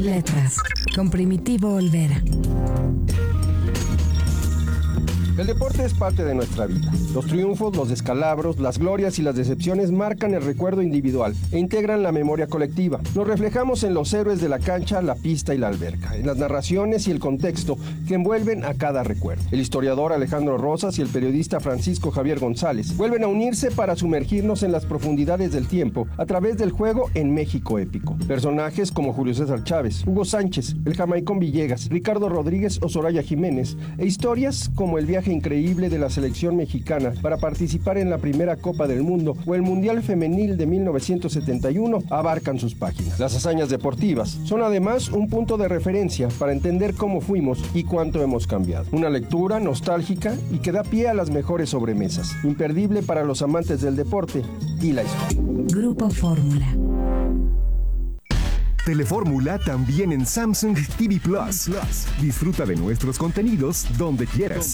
Letras, con Primitivo Olvera. El deporte es parte de nuestra vida. Los triunfos, los descalabros, las glorias y las decepciones marcan el recuerdo individual e integran la memoria colectiva. Nos reflejamos en los héroes de la cancha, la pista y la alberca, en las narraciones y el contexto que envuelven a cada recuerdo. El historiador Alejandro Rosas y el periodista Francisco Javier González vuelven a unirse para sumergirnos en las profundidades del tiempo a través del juego en México épico. Personajes como Julio César Chávez, Hugo Sánchez, el Jamaicón Villegas, Ricardo Rodríguez o Soraya Jiménez, e historias como el viaje increíble de la selección mexicana para participar en la primera Copa del Mundo o el Mundial Femenil de 1971 abarcan sus páginas. Las hazañas deportivas son además un punto de referencia para entender cómo fuimos y cuánto hemos cambiado. Una lectura nostálgica y que da pie a las mejores sobremesas, imperdible para los amantes del deporte y la historia. Grupo Fórmula. Telefórmula también en Samsung TV Plus. Disfruta de nuestros contenidos donde quieras.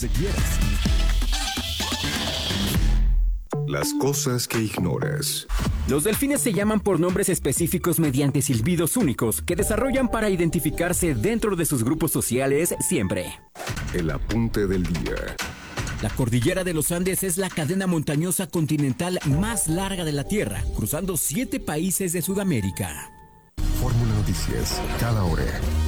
Las cosas que ignoras. Los delfines se llaman por nombres específicos mediante silbidos únicos que desarrollan para identificarse dentro de sus grupos sociales siempre. El apunte del día. La cordillera de los Andes es la cadena montañosa continental más larga de la Tierra, cruzando 7 países de Sudamérica. Fórmula Noticias, cada hora.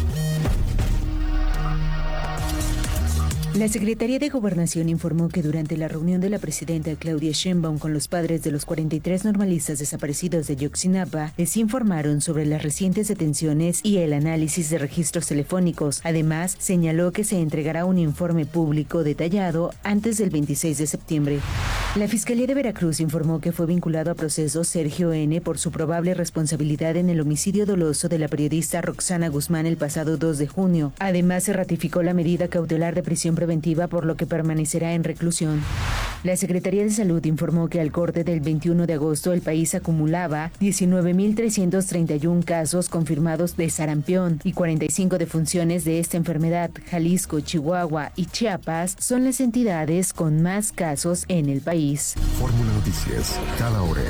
La Secretaría de Gobernación informó que durante la reunión de la presidenta Claudia Sheinbaum con los padres de los 43 normalistas desaparecidos de Ayotzinapa, les informaron sobre las recientes detenciones y el análisis de registros telefónicos. Además, señaló que se entregará un informe público detallado antes del 26 de septiembre. La Fiscalía de Veracruz informó que fue vinculado a proceso Sergio N. por su probable responsabilidad en el homicidio doloso de la periodista Roxana Guzmán el pasado 2 de junio. Además, se ratificó la medida cautelar de prisión preventiva, por lo que permanecerá en reclusión. La Secretaría de Salud informó que al corte del 21 de agosto el país acumulaba 19.331 casos confirmados de sarampión y 45 defunciones de esta enfermedad. Jalisco, Chihuahua y Chiapas son las entidades con más casos en el país. Fórmula Noticias, cada hora.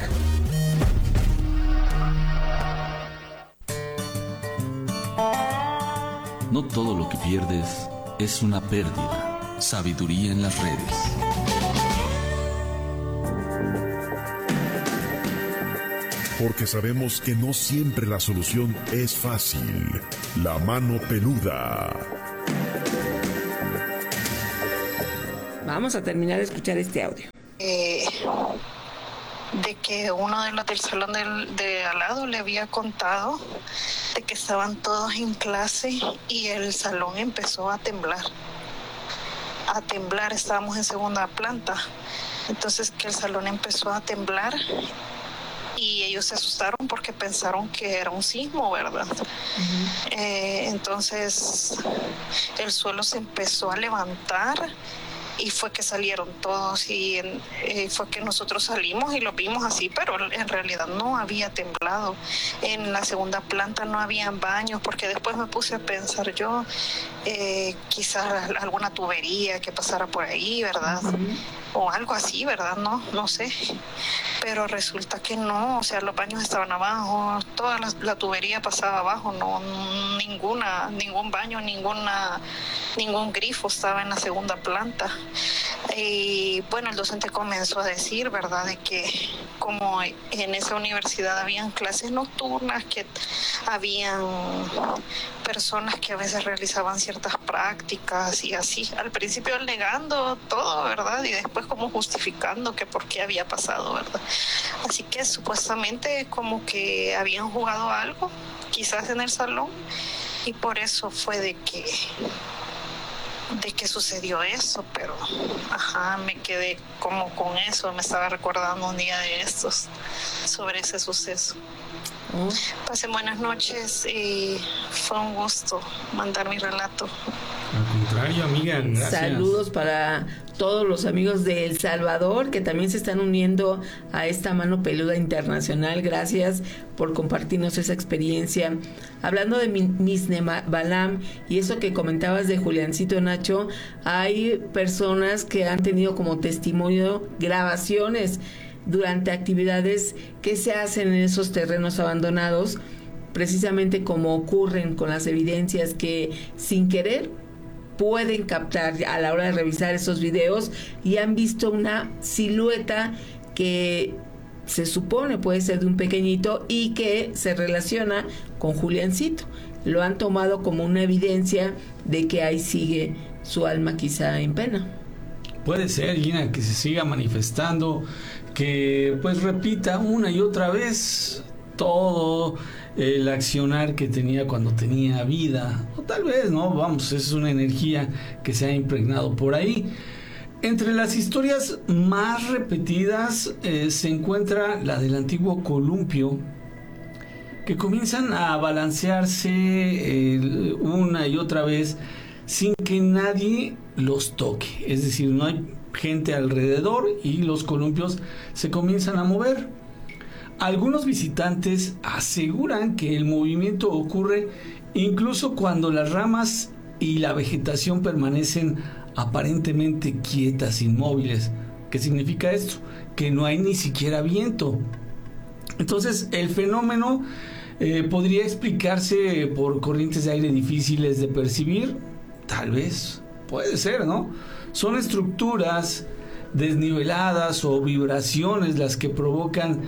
No todo lo que pierdes es una pérdida. Sabiduría en las redes. Porque sabemos que no siempre la solución es fácil. La mano peluda. Vamos a terminar de escuchar este audio. De que uno de los del salón de al lado le había contado de que estaban todos en clase y el salón empezó a temblar. Estábamos en segunda planta, entonces que el salón empezó a temblar y ellos se asustaron porque pensaron que era un sismo, ¿verdad? Uh-huh. Entonces el suelo se empezó a levantar y fue que salieron todos y fue que nosotros salimos y lo vimos así, pero en realidad no había temblado. En la segunda planta no habían baños, porque después me puse a pensar yo, quizás alguna tubería que pasara por ahí, ¿verdad? Uh-huh. O algo así, ¿verdad? No sé. Pero resulta que no, o sea, los baños estaban abajo, toda la tubería pasaba abajo, no, ningún baño, ningún grifo estaba en la segunda planta. Y bueno, el docente comenzó a decir, ¿verdad?, de que como en esa universidad habían clases nocturnas, que habían personas que a veces realizaban ciertas prácticas y así, al principio negando todo, ¿verdad?, y después como justificando que por qué había pasado, ¿verdad? Así que supuestamente como que habían jugado algo, quizás en el salón, y por eso fue de que sucedió eso, pero me quedé como con eso, me estaba recordando un día de estos sobre ese suceso. Pasen buenas noches y fue un gusto mandar mi relato. Al contrario, amiga, gracias. Saludos para todos los amigos de El Salvador que también se están uniendo a esta mano peluda internacional. Gracias por compartirnos esa experiencia. Hablando de Misne Balam y eso que comentabas de Juliancito Nacho, hay personas que han tenido como testimonio grabaciones durante actividades que se hacen en esos terrenos abandonados precisamente como ocurren con las evidencias que sin querer pueden captar a la hora de revisar esos videos y han visto una silueta que se supone puede ser de un pequeñito y que se relaciona con Juliancito. Lo han tomado como una evidencia de que ahí sigue su alma quizá en pena. Puede ser, Gina, que se siga manifestando, que pues repita una y otra vez todo el accionar que tenía cuando tenía vida, o tal vez, ¿no? Vamos, es una energía que se ha impregnado por ahí. Entre las historias más repetidas se encuentra la del antiguo columpio, que comienzan a balancearse una y otra vez sin que nadie los toque. Es decir, no hay gente alrededor y los columpios se comienzan a mover. Algunos visitantes aseguran que el movimiento ocurre incluso cuando las ramas y la vegetación permanecen aparentemente quietas, inmóviles. ¿Qué significa esto? Que no hay ni siquiera viento. Entonces, el fenómeno podría explicarse por corrientes de aire difíciles de percibir. Tal vez, puede ser, ¿no? Son estructuras desniveladas o vibraciones las que provocan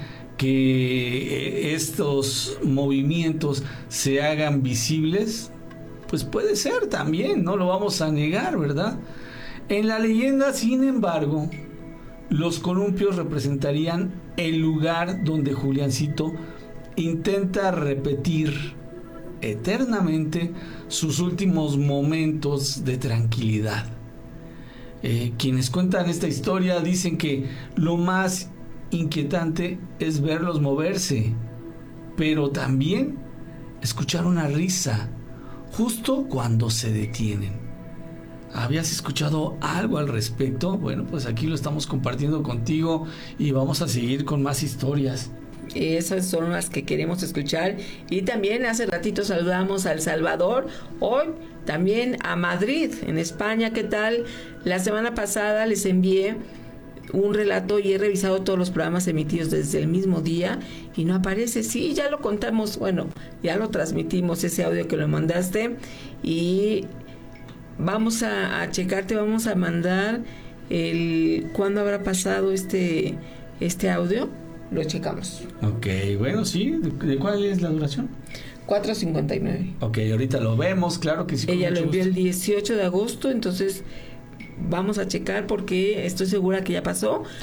que estos movimientos se hagan visibles. Pues puede ser también, no lo vamos a negar, ¿verdad? En la leyenda, sin embargo, los columpios representarían el lugar donde Juliancito intenta repetir eternamente sus últimos momentos de tranquilidad. Quienes cuentan esta historia dicen que lo más inquietante es verlos moverse, pero también escuchar una risa justo cuando se detienen. ¿Habías escuchado algo al respecto? Bueno, pues aquí lo estamos compartiendo contigo y vamos a seguir con más historias. Esas son las que queremos escuchar. Y también hace ratito saludamos a El Salvador, hoy también a Madrid, en España. ¿Qué tal? La semana pasada les envié un relato y he revisado todos los programas emitidos desde el mismo día y no aparece. Sí, ya lo contamos, bueno, ya lo transmitimos, ese audio que lo mandaste, y vamos a checarte, vamos a mandar ¿cuándo habrá pasado este audio? Lo checamos. Ok, bueno, sí. ¿De cuál es la duración? 4:59. Ok, ahorita lo vemos, claro que sí. Ella lo envió el 18 de agosto, entonces vamos a checar porque estoy segura que ya pasó.